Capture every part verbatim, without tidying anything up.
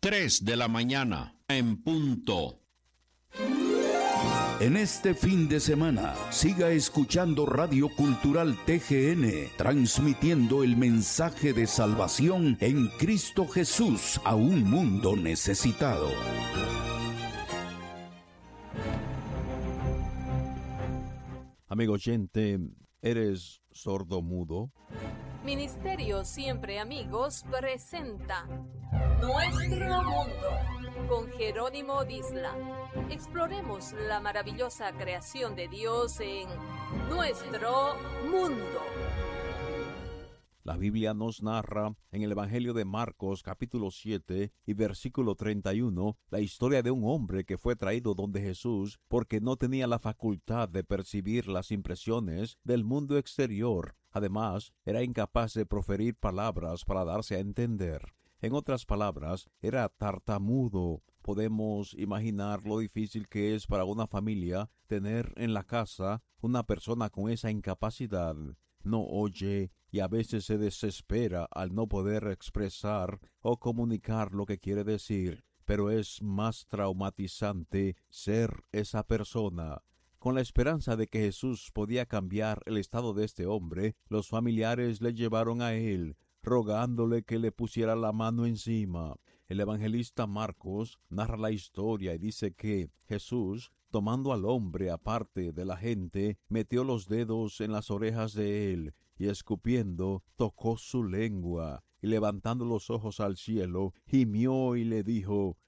tres de la mañana, en punto. En este fin de semana, siga escuchando Radio Cultural T G N, transmitiendo el mensaje de salvación en Cristo Jesús a un mundo necesitado. Amigo oyente, ¿eres sordo-mudo? Ministerio Siempre Amigos presenta Nuestro Mundo con Jerónimo Disla. Exploremos la maravillosa creación de Dios en Nuestro Mundo. La Biblia nos narra en el Evangelio de Marcos, capítulo siete y versículo treinta y uno, la historia de un hombre que fue traído donde Jesús porque no tenía la facultad de percibir las impresiones del mundo exterior. Además, era incapaz de proferir palabras para darse a entender. En otras palabras, era tartamudo. Podemos imaginar lo difícil que es para una familia tener en la casa una persona con esa incapacidad. No oye y a veces se desespera al no poder expresar o comunicar lo que quiere decir, pero es más traumatizante ser esa persona. Con la esperanza de que Jesús podía cambiar el estado de este hombre, los familiares le llevaron a él, rogándole que le pusiera la mano encima. El evangelista Marcos narra la historia y dice que Jesús, tomando al hombre aparte de la gente, metió los dedos en las orejas de él, y escupiendo, tocó su lengua, y levantando los ojos al cielo, gimió y le dijo,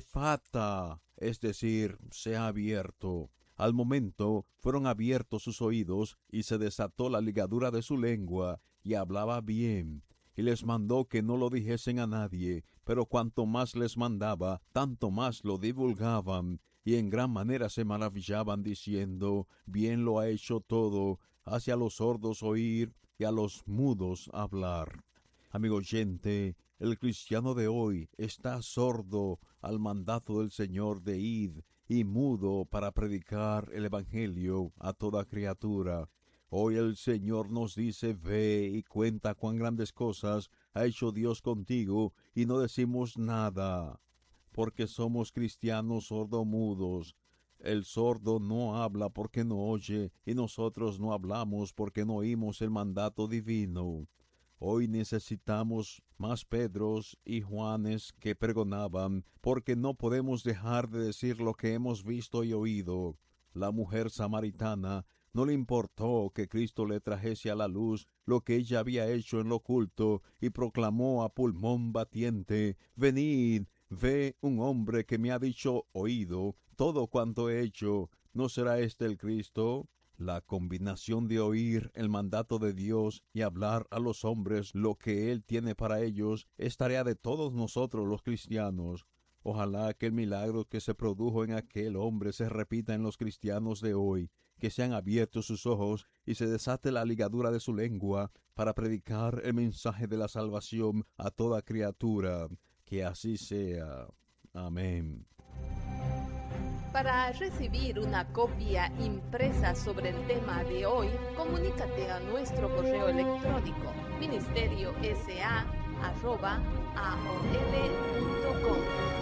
Efata, es decir, sea abierto. Al momento fueron abiertos sus oídos, y se desató la ligadura de su lengua, y hablaba bien. Y les mandó que no lo dijesen a nadie, pero cuanto más les mandaba, tanto más lo divulgaban, y en gran manera se maravillaban diciendo, bien lo ha hecho todo, hace a los sordos oír y a los mudos hablar. Amigo oyente, el cristiano de hoy está sordo al mandato del Señor de id y mudo para predicar el evangelio a toda criatura. Hoy el Señor nos dice, ve y cuenta cuán grandes cosas ha hecho Dios contigo, y no decimos nada, porque somos cristianos sordomudos. El sordo no habla porque no oye, y nosotros no hablamos porque no oímos el mandato divino. Hoy necesitamos más Pedros y Juanes que pregonaban, porque no podemos dejar de decir lo que hemos visto y oído. La mujer samaritana no le importó que Cristo le trajese a la luz lo que ella había hecho en lo oculto, y proclamó a pulmón batiente, venid, ve un hombre que me ha dicho oído todo cuanto he hecho, ¿no será este el Cristo? La combinación de oír el mandato de Dios y hablar a los hombres lo que Él tiene para ellos es tarea de todos nosotros los cristianos. Ojalá que el milagro que se produjo en aquel hombre se repita en los cristianos de hoy, que sean abiertos sus ojos y se desate la ligadura de su lengua para predicar el mensaje de la salvación a toda criatura. Que así sea. Amén. Para recibir una copia impresa sobre el tema de hoy, comunícate a nuestro correo electrónico ministerio s a arroba a o l punto com.